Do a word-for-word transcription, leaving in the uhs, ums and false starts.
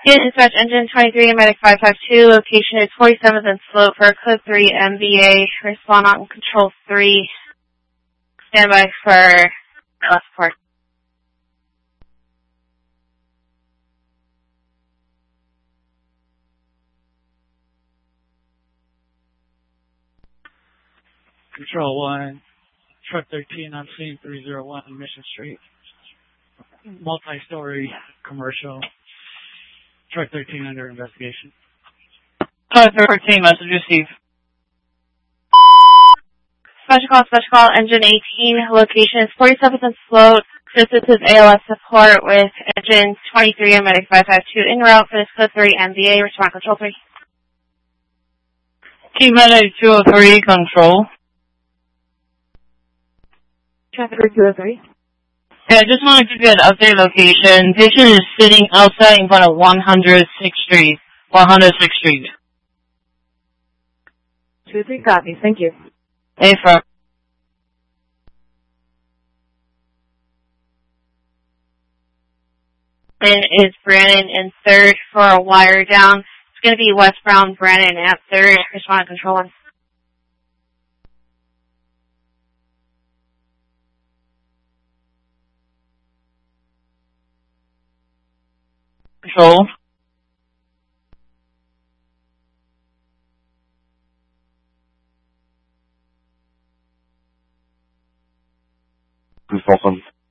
Unit dispatch engine twenty-three, medic five five two, location is forty-seventh and slope for code three M B A, respond on control three, standby for last support. Control one, truck thirteen on scene three oh one Mission Street. Multi-story commercial. Truck thirteen under investigation. Truck thirteen, message received. Special call, special call, engine eighteen, location is forty-seventh and slope. This is A L S support with engine twenty-three and medic five five two en route for this code three M B A, respond control three. Team medic two oh three, control. Traffic two oh three. Yeah, I just want to give you an update location. Patient is sitting outside in front of one hundred sixth Street. one hundred sixth Street. two oh three, copy. Thank you. A firm. And is Brandon in third for a wire down. It's going to be westbound Brandon at third. Respond control one. Control. Control one.